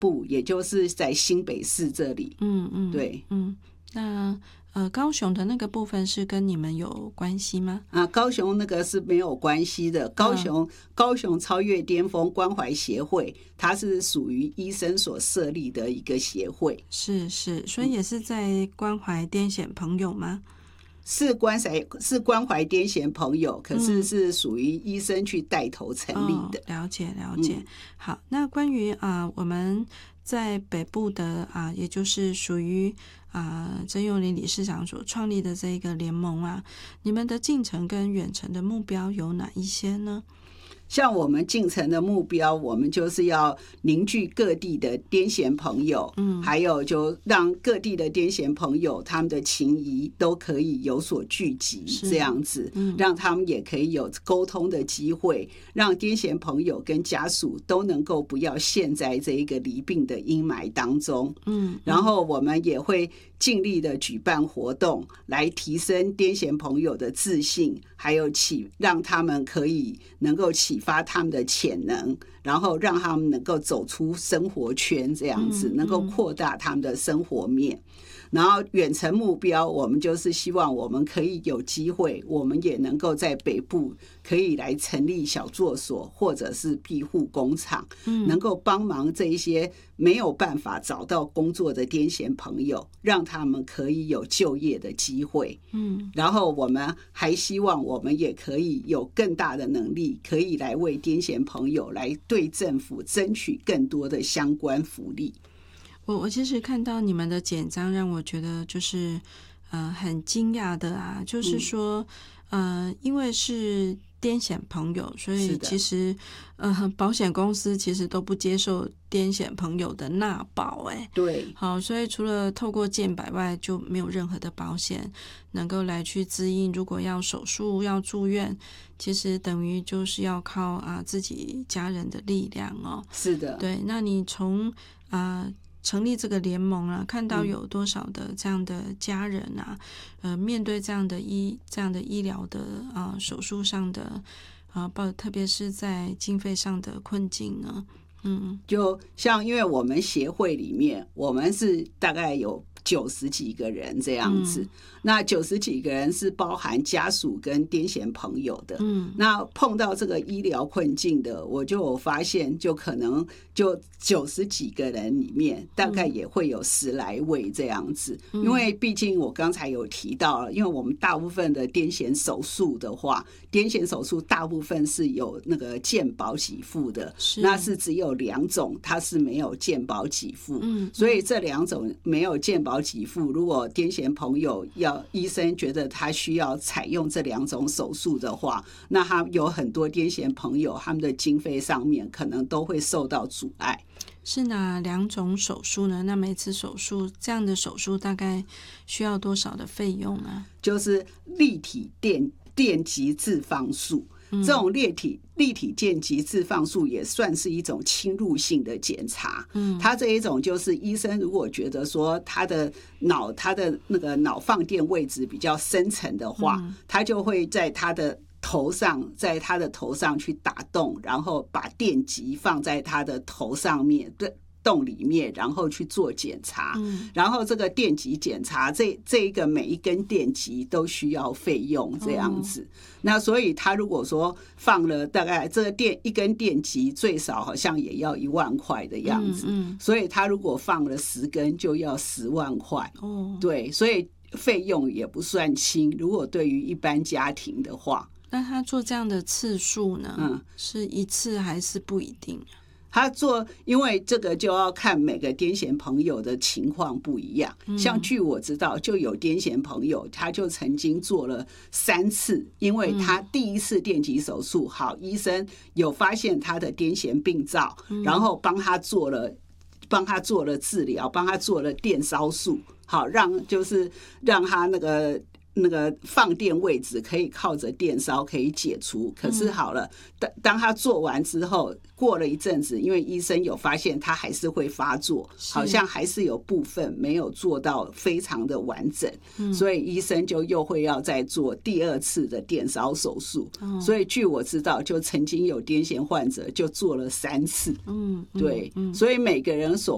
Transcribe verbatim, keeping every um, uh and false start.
部，也就是在新北市这里。 嗯嗯， 对， 嗯，那呃，高雄的那个部分是跟你们有关系吗？ 啊，高雄那个是没有关系的。高雄、嗯、高雄超越巅峰关怀协会，它是属于医生所设立的一个协会。 是是，所以也是在关怀癫痫朋友吗？ 是关怀是关怀癫痫朋友，可是是属于医生去带头成立的。 哦、了解了解、嗯。好，那关于啊、呃，我们在北部的啊、呃，也就是属于啊、呃、曾佑霖理事长所创立的这一个联盟啊，你们的近程跟远程的目标有哪一些呢？ 像我们进城的目标，我们就是要凝聚各地的癫痫朋友，嗯，还有就让各地的癫痫朋友他们的情谊都可以有所聚集，这样子、嗯，让他们也可以有沟通的机会，让癫痫朋友跟家属都能够不要陷在这一个离病的阴霾当中，嗯，然后我们也会尽力的举办活动，来提升癫痫朋友的自信，还有启让他们可以能够启发他们的潜能，然后让他们能够走出生活圈，这样子能够扩大他们的生活面。然后远程目标，我们就是希望我们可以有机会，我们也能够在北部可以来成立小作所或者是庇护工厂，能够帮忙这一些没有办法找到工作的癫痫朋友，让他们可以有就业的机会。嗯，然后我们还希望我们也可以有更大的能力，可以来为癫痫朋友来对政府争取更多的相关福利。 我我其实看到你们的简章，让我觉得就是呃很惊讶的啊，就是说、嗯、呃因为是癫痫朋友，所以其实呃保险公司其实都不接受癫痫朋友的纳保，哎， 对， 好，所以除了透过健保外，就没有任何的保险能够来去支应，如果要手术要住院，其实等于就是要靠啊自己家人的力量哦。 是的， 对，那你从啊。呃成立这个联盟啊，看到有多少的这样的家人啊，嗯、呃，面对这样的医这样的医疗的啊、呃、手术上的啊，包特别是在经费上的困境呢？嗯， 就像因为我们协会里面，我们是大概有九十几个人这样子，嗯、那九十几个人是包含家属跟癫痫朋友的。嗯，那碰到这个医疗困境的，我就有发现，就可能就九十几个人里面，大概也会有十来位这样子。嗯、因为毕竟我刚才有提到了，因为我们大部分的癫痫手术的话，癫痫手术大部分是有那个健保给付的，是那是只有两种，它是没有健保给付。嗯，所以这两种没有健保给付，如果癫痫朋友要医生觉得他需要采用这两种手术的话，那他有很多癫痫朋友他们的经费上面可能都会受到阻碍。 是哪两种手术呢？那每次手术这样的手术大概需要多少的费用啊？就是立体电电极置放术。这种立体立体电极置放术也算是一种侵入性的检查。嗯，它这一种就是医生如果觉得说他的脑他的那个脑放电位置比较深层的话，嗯、他就会在他的头上，在他的头上去打洞，然后把电极放在他的头上面对。洞里面，然后去做检查，嗯、然后这个电极检查，这这一个每一根电极都需要费用这样子。哦、那所以他如果说放了大概这个电一根电极最少好像也要一万块的样子，嗯嗯、所以他如果放了十根就要十万块。哦，对，所以费用也不算轻。如果对于一般家庭的话， 那他做这样的次数呢？嗯，是一次还是不一定？ 他做，因为这个就要看每个癫痫朋友的情况不一样。像据我知道，就有癫痫朋友，他就曾经做了三次，因为他第一次电极手术，好，医生有发现他的癫痫病灶，然后帮他做了，帮他做了治疗，帮他做了电烧术，好，让就是让他那个。那个放电位置可以靠着电烧可以解除，可是好了，当当他做完之后，过了一阵子，因为医生有发现他还是会发作，好像还是有部分没有做到非常的完整，嗯、所以医生就又会要再做第二次的电烧手术。嗯、所以据我知道，就曾经有癫痫患者就做了三次。嗯，对，嗯、所以每个人所